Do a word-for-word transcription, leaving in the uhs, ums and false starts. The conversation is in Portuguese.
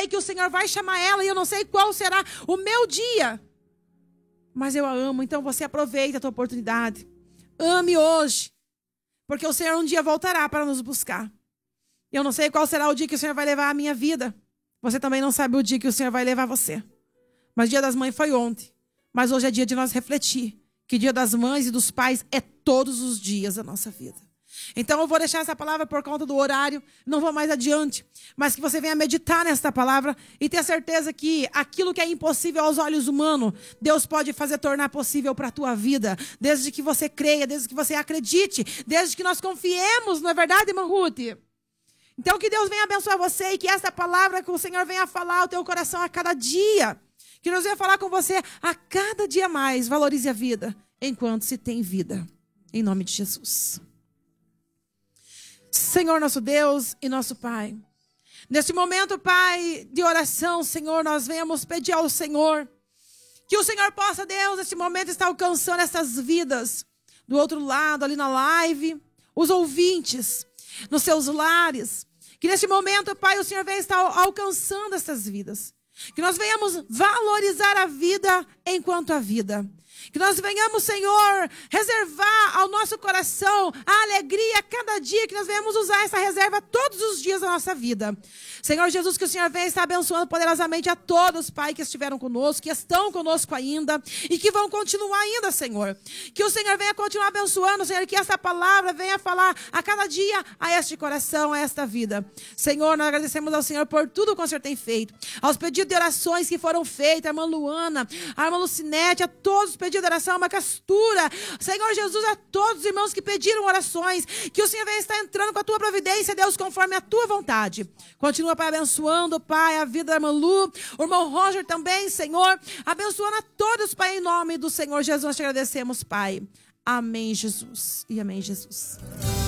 sei que o Senhor vai chamar ela e eu não sei qual será o meu dia. Mas eu a amo, então você aproveita a tua oportunidade. Ame hoje, porque o Senhor um dia voltará para nos buscar. Eu não sei qual será o dia que o Senhor vai levar a minha vida. Você também não sabe o dia que o Senhor vai levar você. Mas dia das mães foi ontem. Mas hoje é dia de nós refletir que dia das mães e dos pais é todos os dias da nossa vida. Então eu vou deixar essa palavra por conta do horário, não vou mais adiante, mas que você venha meditar nesta palavra e ter certeza que aquilo que é impossível aos olhos humanos, Deus pode fazer tornar possível para a tua vida, desde que você creia, desde que você acredite, desde que nós confiemos, não é verdade, irmã Ruth? Então que Deus venha abençoar você e que essa palavra que o Senhor venha falar ao teu coração a cada dia, que Deus venha falar com você a cada dia mais, valorize a vida enquanto se tem vida, em nome de Jesus. Senhor nosso Deus e nosso Pai, nesse momento, Pai, de oração, Senhor, nós venhamos pedir ao Senhor que o Senhor possa, Deus, nesse momento estar alcançando essas vidas do outro lado, ali na live, os ouvintes, nos seus lares, que nesse momento, Pai, o Senhor venha estar alcançando essas vidas, que nós venhamos valorizar a vida enquanto a vida. Que nós venhamos, Senhor, reservar ao nosso coração a alegria a cada dia, que nós venhamos usar essa reserva todos os dias da nossa vida. Senhor Jesus, que o Senhor venha estar abençoando poderosamente a todos, Pai, que estiveram conosco, que estão conosco ainda e que vão continuar ainda, Senhor. Que o Senhor venha continuar abençoando, Senhor, que essa palavra venha falar a cada dia a este coração, a esta vida. Senhor, nós agradecemos ao Senhor por tudo que o Senhor tem feito, aos pedidos de orações que foram feitos, a irmã Luana, a irmã Lucinete, a todos os pedidos de oração, uma castura, Senhor Jesus, a todos os irmãos que pediram orações, que o Senhor venha estar entrando com a tua providência, Deus, conforme a tua vontade. Continua, Pai, abençoando, Pai, a vida da irmã Lu, o irmão Roger também, Senhor, abençoando a todos, Pai, em nome do Senhor Jesus, nós te agradecemos, Pai. Amém, Jesus, e amém, Jesus.